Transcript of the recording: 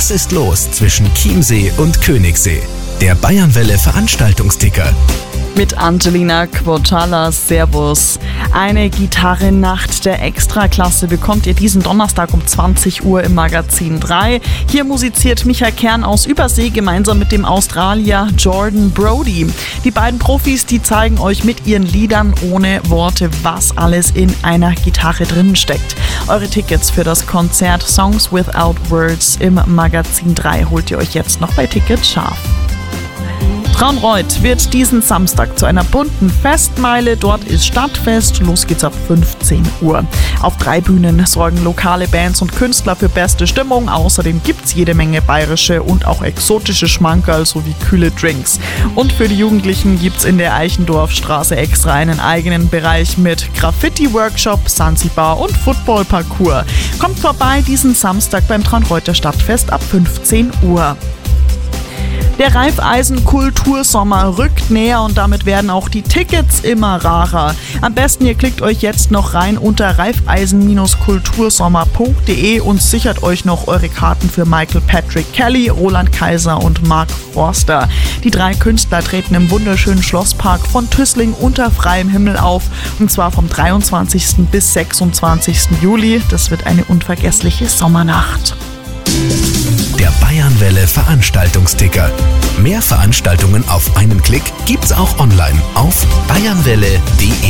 Was ist los zwischen Chiemsee und Königssee? Der Bayernwelle Veranstaltungsticker. Mit Angelina Quocala, Servus. Eine Gitarrennacht der Extraklasse bekommt ihr diesen Donnerstag um 20 Uhr im Magazin 3. Hier musiziert Micha Kern aus Übersee gemeinsam mit dem Australier Jordan Brody. Die beiden Profis, die zeigen euch mit ihren Liedern ohne Worte, was alles in einer Gitarre drin steckt. Eure Tickets für das Konzert Songs Without Words im Magazin 3 holt ihr euch jetzt noch bei Ticket scharf. Traunreut wird diesen Samstag zu einer bunten Festmeile. Dort ist Stadtfest. Los geht's ab 15 Uhr. Auf 3 Bühnen sorgen lokale Bands und Künstler für beste Stimmung. Außerdem gibt's jede Menge bayerische und auch exotische Schmankerl sowie kühle Drinks. Und für die Jugendlichen gibt's in der Eichendorfstraße extra einen eigenen Bereich mit Graffiti-Workshop, Sansibar und Football-Parcours. Kommt vorbei diesen Samstag beim Traunreuter Stadtfest ab 15 Uhr. Der Raiffeisen-Kultursommer rückt näher und damit werden auch die Tickets immer rarer. Am besten ihr klickt euch jetzt noch rein unter raiffeisen-kultursommer.de und sichert euch noch eure Karten für Michael Patrick Kelly, Roland Kaiser und Mark Forster. Die 3 Künstler treten im wunderschönen Schlosspark von Tüßling unter freiem Himmel auf, und zwar vom 23. bis 26. Juli. Das wird eine unvergessliche Sommernacht. Der Bayernwelle Veranstaltungsticker. Mehr Veranstaltungen auf einen Klick gibt's auch online auf bayernwelle.de.